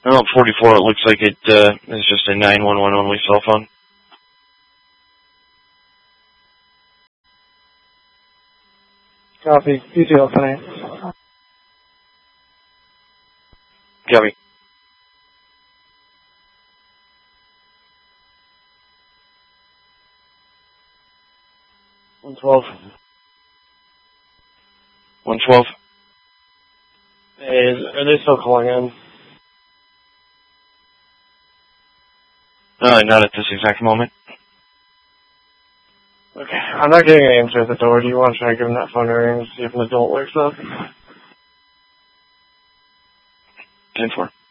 Oh, 44, it looks like it is just a 911 only cell phone. Copy. Detail, tonight. Copy. $112. 112. Hey, are they still calling in? Not at this exact moment. Okay, I'm not getting an answer at the door. Do you want to try to give him that phone to ring and see if an adult wakes up? 10-4.